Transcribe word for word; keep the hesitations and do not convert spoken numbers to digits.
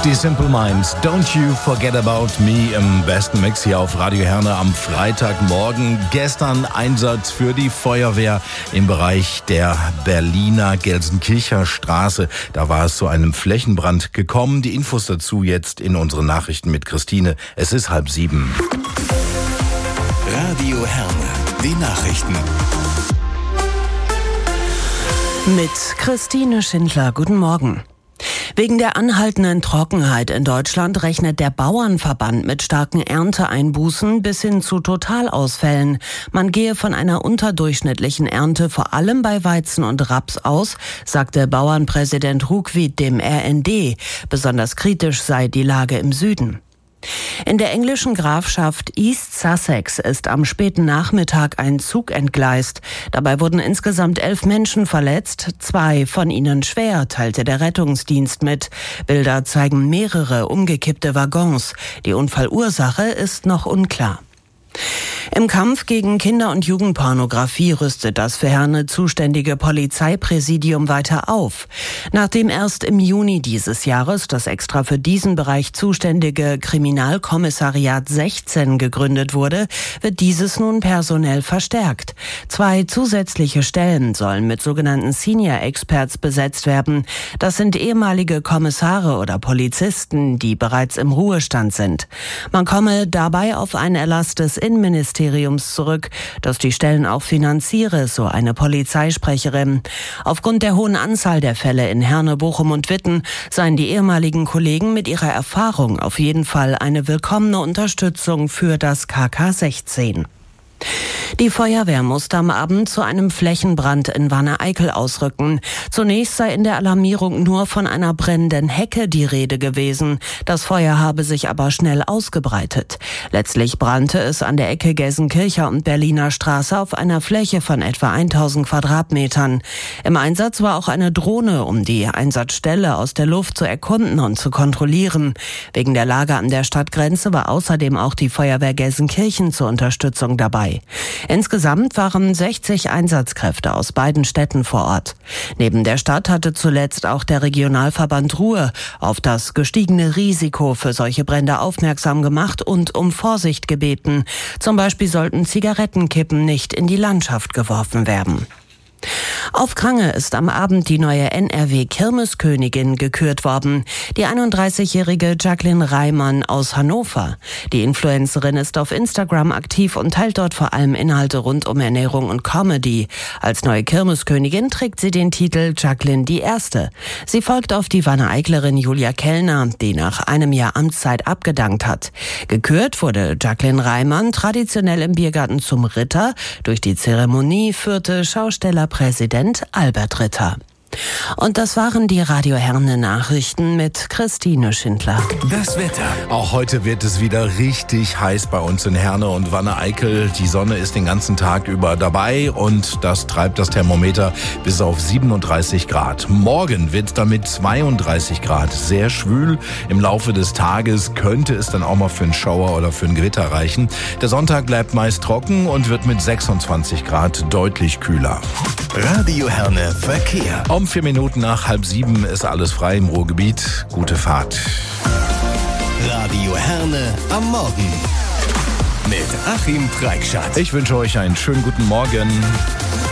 Die Simple Minds, Don't You Forget About Me im besten Mix hier auf Radio Herne am Freitagmorgen. Gestern Einsatz für die Feuerwehr im Bereich der Berliner Gelsenkircher Straße. Da war es zu einem Flächenbrand gekommen. Die Infos dazu jetzt in unseren Nachrichten mit Christine. Es ist halb sieben. Radio Herne, die Nachrichten. Mit Christine Schindler, guten Morgen. Wegen der anhaltenden Trockenheit in Deutschland rechnet der Bauernverband mit starken Ernteeinbußen bis hin zu Totalausfällen. Man gehe von einer unterdurchschnittlichen Ernte vor allem bei Weizen und Raps aus, sagte Bauernpräsident Ruckwied dem R N D. Besonders kritisch sei die Lage im Süden. In der englischen Grafschaft East Sussex ist am späten Nachmittag ein Zug entgleist. Dabei wurden insgesamt elf Menschen verletzt, zwei von ihnen schwer, teilte der Rettungsdienst mit. Bilder zeigen mehrere umgekippte Waggons. Die Unfallursache ist noch unklar. Im Kampf gegen Kinder- und Jugendpornografie rüstet das für Herne zuständige Polizeipräsidium weiter auf. Nachdem erst im Juni dieses Jahres das extra für diesen Bereich zuständige Kriminalkommissariat sechzehn gegründet wurde, wird dieses nun personell verstärkt. Zwei zusätzliche Stellen sollen mit sogenannten Senior Experts besetzt werden. Das sind ehemalige Kommissare oder Polizisten, die bereits im Ruhestand sind. Man komme dabei auf einen Erlass des Innenministeriums zurück, das die Stellen auch finanziere, so eine Polizeisprecherin. Aufgrund der hohen Anzahl der Fälle in Herne, Bochum und Witten seien die ehemaligen Kollegen mit ihrer Erfahrung auf jeden Fall eine willkommene Unterstützung für das K K sechzehn. Die Feuerwehr musste am Abend zu einem Flächenbrand in Wanne-Eickel ausrücken. Zunächst sei in der Alarmierung nur von einer brennenden Hecke die Rede gewesen. Das Feuer habe sich aber schnell ausgebreitet. Letztlich brannte es an der Ecke Gelsenkircher und Berliner Straße auf einer Fläche von etwa tausend Quadratmetern. Im Einsatz war auch eine Drohne, um die Einsatzstelle aus der Luft zu erkunden und zu kontrollieren. Wegen der Lage an der Stadtgrenze war außerdem auch die Feuerwehr Gelsenkirchen zur Unterstützung dabei. Insgesamt waren sechzig Einsatzkräfte aus beiden Städten vor Ort. Neben der Stadt hatte zuletzt auch der Regionalverband Ruhr auf das gestiegene Risiko für solche Brände aufmerksam gemacht und um Vorsicht gebeten. Zum Beispiel sollten Zigarettenkippen nicht in die Landschaft geworfen werden. Auf Krange ist am Abend die neue N R W-Kirmeskönigin gekürt worden. Die einunddreißigjährige Jacqueline Reimann aus Hannover. Die Influencerin ist auf Instagram aktiv und teilt dort vor allem Inhalte rund um Ernährung und Comedy. Als neue Kirmeskönigin trägt sie den Titel Jacqueline die Erste. Sie folgt auf die Wanne-Eiclerin Julia Kellner, die nach einem Jahr Amtszeit abgedankt hat. Gekürt wurde Jacqueline Reimann traditionell im Biergarten zum Ritter. Durch die Zeremonie führte Schaustellerpräsident Albert Ritter. Und das waren die Radio Herne Nachrichten mit Christine Schindler. Das Wetter. Auch heute wird es wieder richtig heiß bei uns in Herne und Wanne-Eickel. Die Sonne ist den ganzen Tag über dabei und das treibt das Thermometer bis auf siebenunddreißig Grad. Morgen wird es dann mit zweiunddreißig Grad sehr schwül. Im Laufe des Tages könnte es dann auch mal für einen Schauer oder für ein Gewitter reichen. Der Sonntag bleibt meist trocken und wird mit sechsundzwanzig Grad deutlich kühler. Radio Herne Verkehr. Um vier Minuten nach halb sieben ist alles frei im Ruhrgebiet. Gute Fahrt. Radio Herne am Morgen. Mit Achim Preikschat. Ich wünsche euch einen schönen guten Morgen.